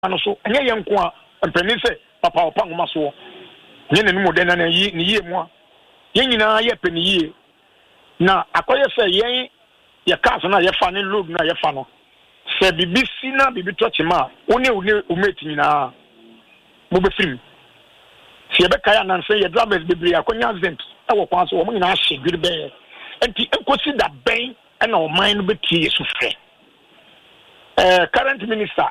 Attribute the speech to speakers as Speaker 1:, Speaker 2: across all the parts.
Speaker 1: no so enye ye nko a mpani se papa opa ngoma so nye ne mu de na yi ni ye mu a ye nyina ye pani ye na akoye se yen ye cars na ye fa ne load na ye fa no se bibi sina bibi tochi ma one umeti nyina mo be film se ye be kaya nan se ye drivers bibiri akonya accident e wo kwan so wo nyina ahye gwiri be enti enkosi da ben e na o man no be tie su frɛ current minister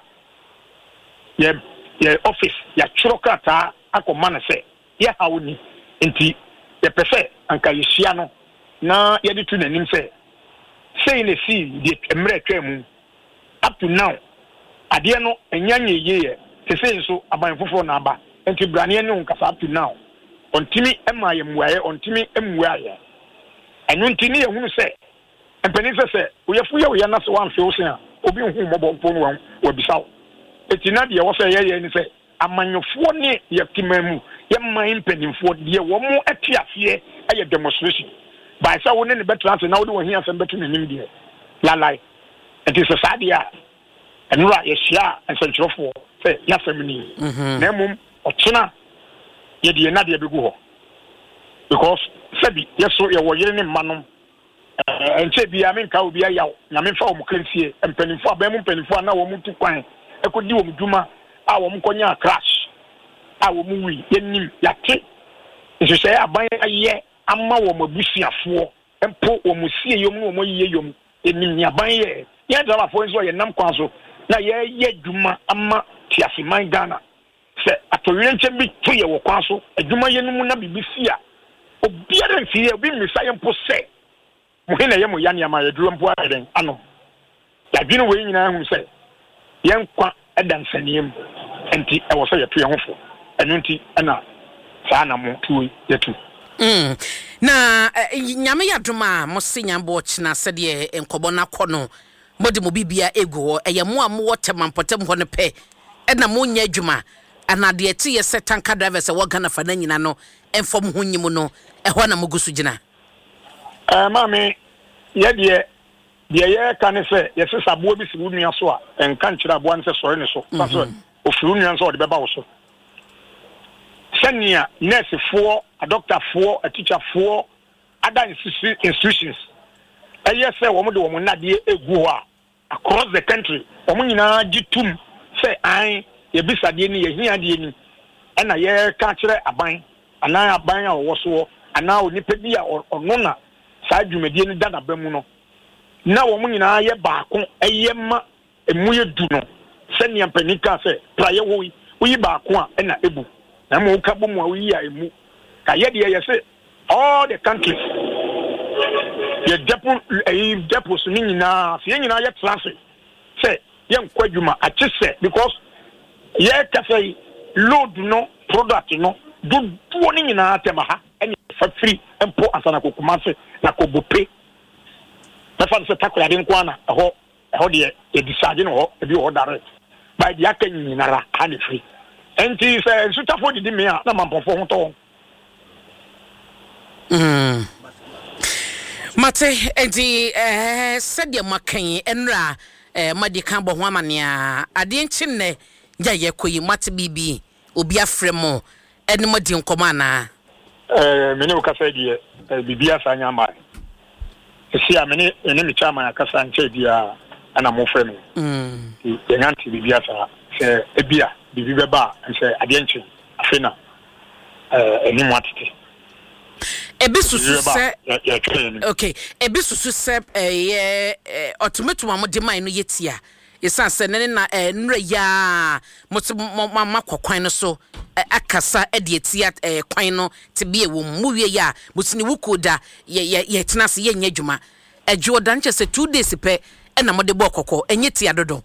Speaker 1: ye office ya churokata akoma na se ye hawuni enti ye pese anka yehia no na ye de tu nanim se say na see the emre twam up to now ade no enyanye ye se say so aban fofo na aba enti brane ne nkasa up to now ontimi ema ye muaye ontimi emuaye enu ntini ye hunu se empeni se oyefu ye na se wan fe o se a obi hu mobo mpo no wa bisaw etina de wo se ye ni se amanyofo ne ye timamu ye man penimfo de wo mo atiafie aye demonstration by say wo ne betra se na wo de wo hia se betu nanim de lalai enti se sadia enura ye hia ensentrofo se ya family na mum otuna ye de na de begu ho because sabi yeso ye wo yere ne manom enche bia me nka obi ayaw na me fa wo kransie empanimfo aba mu mpanimfo na wo mutu kwan ekodi wo mduma a wo mkonya crash a wo mu wi yenim yate nhwehwe aban aye ama wo mabusuafo empo wo musie yom no mo yiye yom enim ni aban ye drama fo nso ye nam kwan so na ye dwuma ama tiaseman Ghana se atoyire nche bi to ye wo kwan so adwuma ye no mu na bibisia obiara nfie obi misaye mpo se muhina ye mu yani ama ye duro mpo ayeden ano ya dwene we nyina hu se yen kwa edansaniem enti e wo se ye to ye hofo enu nti na saa na mo tuwe yetu
Speaker 2: na nyame yadoma mo se nyambo china se de enkobo na kono modi mo bibia ego eye mo amwo temampotem ho ne pe na mo nya adwuma anade eti ye se tanka driver se wo Ghana fa na nyina no enfom ho nyim no ho na mo gusu gina
Speaker 1: mami ye de ye kan se ye se sabo bi sibu nua so a enka nkyira abo an se sori ne so so ofuru nua so de beba wo so senia nurse for a doctor for a teacher for other institutions say woman do woman na de egu a across the country woman nyina gitum say an ye bisade ni ye hia de ni na ye ka kire aban ana aban a wo so ana onipa bi a ono na saa dwumade ni dada ba mu no na woman nyina ye baako eyema emuye du no senia panika say praye wo yi baako a na ebu na mo ka bo mo wi ya emu ka ye de ye say all the countries ye depots ni nyina se nyina ye transfer say ye nkwadwuma a chese because ye ka say load no product no do ni nyina tema ha eni fa free empo asana kokuma se na kobope na fa se takoya de nko ana ho de ye decide no ho e bi ho direct by the akan nyina ra ha ne free enti se sutafo didi me a na mampofo ho to
Speaker 2: mate enti sadia makan enra madi kan bo ho amania ade nkinne ya ye koyi mate bibi obi afremo ene madi nkoma na
Speaker 1: mene o kasa die bibi asanya ma esi a mene ene mi chama ya kasa nche dia ana mo fremo ye nganti bibi asa se ebia bibi beba nse ade nkin afena eni mo atete
Speaker 2: ebisusu se okay ebisusu se automatum amode man no yetia yesa se ne na nra ya mama kwakwan no so akasa ede etia kwan no te bia wo muwie ya mutini wukoda ye tena se ye nya adwuma adwoda nche se 2 days pe na mode bo kokko enye tia dodo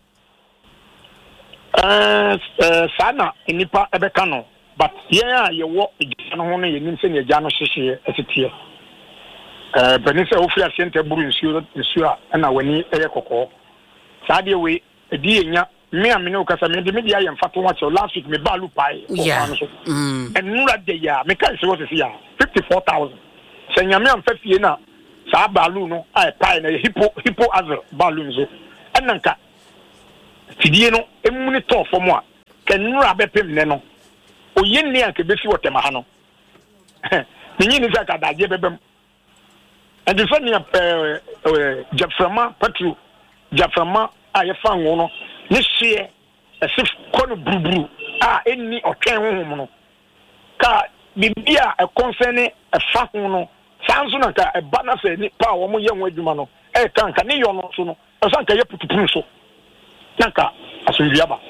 Speaker 1: sana enipa ebeka no but yeah ye wo ejano ho no ye nim se ne ejano hyehye etetie benise ofi asente buru nsuo a na wani eye kokko saade we edi enya me amene okasa me de me dia ye mfato wa che last week me balu pai enura de ya me kan se wo se ya 54000 se nyame amfa fie na saa balu no ai pai na hippo azr balu nzo enanka fidie no emuni to fo mo a kenura bepem ne no oyenni anke befi wotema ha no ninyi ni saka daje bebem and the funny Jaframa Patru Jaframa ayefa nwo no ne hye esif kono brubru enni otwen honhom no ka bibia e concern e fa ho no sanso na ka e ba na se ni pa wo mo ye ho adwuma no e kan ka ne yo no so no e san ka ye putupuru so nanka asunjia ba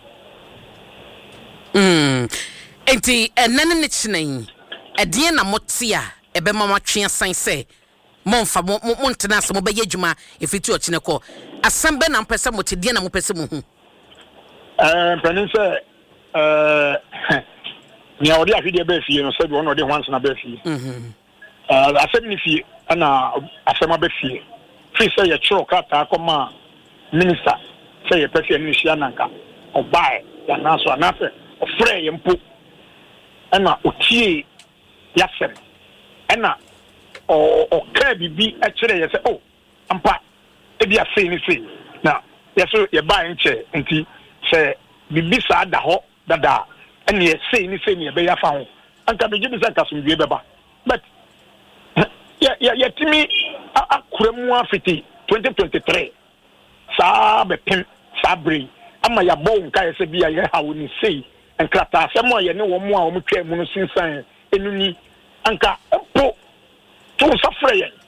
Speaker 2: enti enane ne chinan edie na motia ebe mama twen san se monfa montena se mo be adwuma efiti o chine ko asambe na mpese motedie na mopese mo hu
Speaker 1: panin se ni awodi afide be fie no se bi wono de hwanso na be fie asem ni fie ana asema be fie fi se ye chiro kata akoma minister se ye pese ni hia nanka obae ya naso anafe ofre ye mpo ana otie yasem ana o ka bibi a kire ye se ampa e bia sei ni sei na yeso ye ba nche nti se bibi sa da ho dada ene sei ni sei ni be ya fa ho anka be jibi sa kasumdue beba but ya timi akuremu afiti 2023 sa be pem sa bri ama ya bo nka ye se bia ye hawo ni sei enkrata asemo ye ne wo mo a wo twa mu no sinsan enuni anka po to safre ye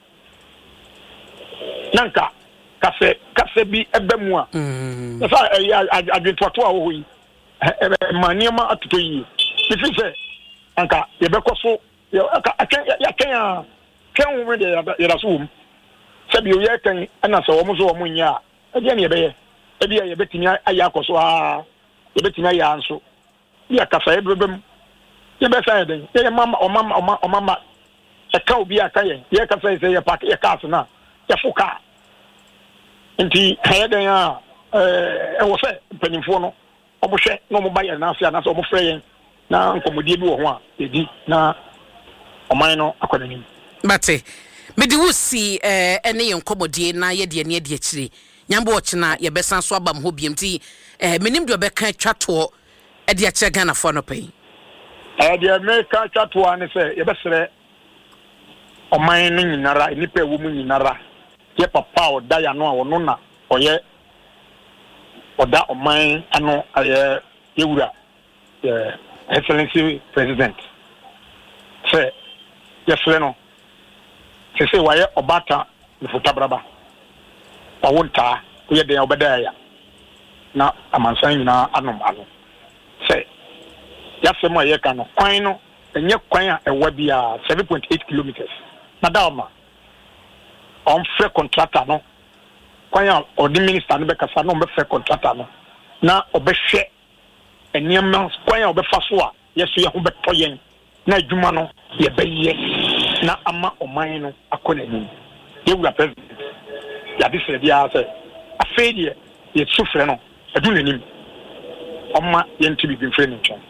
Speaker 1: nanka kase bi ebemu a sa adwetwato a wo yi maniema atoto yi bifi se anka ye bekoso ya kan wo de ya raso se bi o ye kan ana so wo mo so wo nya e de ne ye beye e bi ye betimi aya akoso ye betimi aya anso ya kasa ye bebem ye be sa den ye mama e ka obi aka ye kasa se ye park ye cars na ye fuka nti haye den a wo se panimfo no obohwe no mo ba ye na afia na so mo frɛ yen na nkomodie bi wo ho a edi na oman no akwadani
Speaker 2: bate medi wusi ene ye nkomodie na ye de ne akire nyambo ochina ye besan so abam ho biemti menim de obeka twato e de akire Ghana fo no pay
Speaker 1: de meka twato ane se ye besere oman no nyinara nipa ewu mu nyinara ye papa o da ya no a wono na oye oda oman ano aye yewura excellency president se yesle no se waye obata nifuta braba wawonta uye de obeda ya na amansan nyina anom alo se yasemo ye ka no kwan no enye kwan a ewa bia 7.8 kilometers na daoma on free contractor no kwan a odi minister no be kasa no be free contractor no na obehwe eniam kwan a obefa so a yeso ye ho beto yen na adwuma no ye beye na ama oman no akonani ye wura president ya disere dia se afedie ye sufre no adunanim oma ye ntibi bi mfre nchon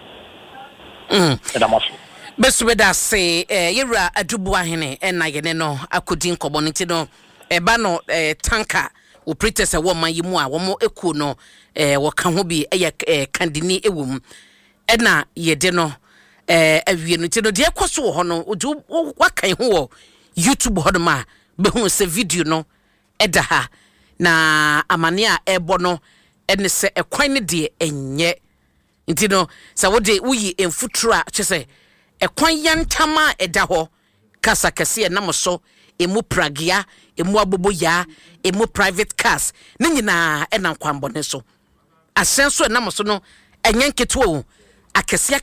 Speaker 1: edamaso
Speaker 2: besubeda se yewura adubu ahene na ye ne no akodi nkobo nti no eba no tanka operator se wo man yimu a wo mo eku no wo ka ho bi kandini ewum na ye de no awie no nti no de ekoso ho no odu wakan ho wo YouTube ho no ma be hu se video no eda ha na amane a ebo no ene se ekwan ne de enye nti no sa wo de uyi emfutura chese ekwan yantama eda ho kasa kase na moso emu pragia emu abobo ya emu private cars ne nyina ena kwambone so asenso na moso no enye nketo akese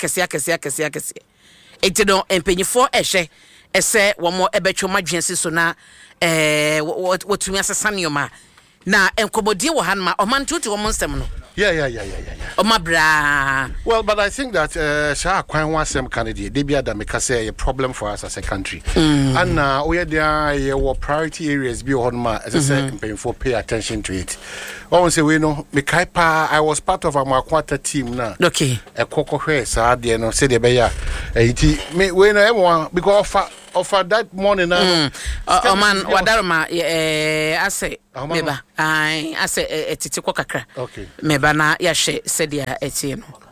Speaker 2: enti no empenyifo ehwe ese womo ebetwo madwense so na wotumi asesanioma na enkomodie wo hanma omantuti wo monsem no
Speaker 3: Yeah.
Speaker 2: Omabra.
Speaker 3: Well, but I think that Sha Kwan Wasem candidate, they be a problem for us as a country. And we are there, priority areas be on ma, as I said, for pay attention to it. I say, we know, I was part of our quarter team now.
Speaker 2: Okay.
Speaker 3: A cocoa hair, sad, no, say the bear. We know everyone because offer that morning
Speaker 2: man wadarma ase meba ai ase etiti kwa kakra
Speaker 3: okay
Speaker 2: meba na ya hye said ya etie no